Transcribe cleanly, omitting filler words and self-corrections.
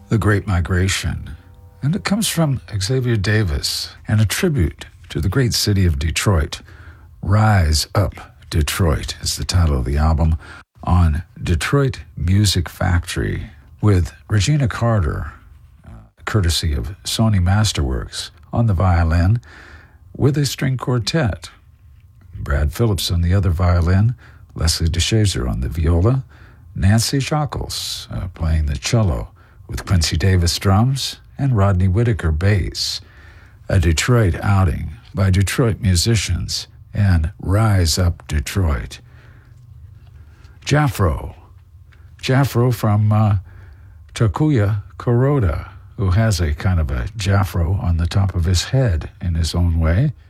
The Great Migration. And it comes from Xavier Davis and a tribute to the great city of Detroit. Rise Up Detroit is the title of the album on Detroit Music Factory with Regina Carter, courtesy of Sony Masterworks, on the violin with a string quartet. Brad Phillips on the other violin, Leslie DeShazer on the viola, Nancy Shackles playing the cello with Quincy Davis drums and Rodney Whitaker bass. A Detroit outing by Detroit musicians and Rise Up Detroit. Jafro from Takuya Kuroda, who has a kind of a Jafro on the top of his head in his own way.